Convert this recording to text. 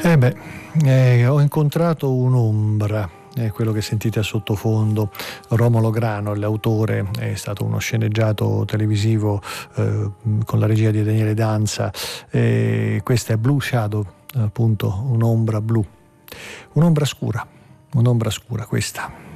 Ho incontrato un'ombra, è quello che sentite a sottofondo. Romolo Grano, l'autore, è stato uno sceneggiato televisivo con la regia di Daniele Danza. Questa è Blue Shadow, appunto un'ombra blu, un'ombra scura questa.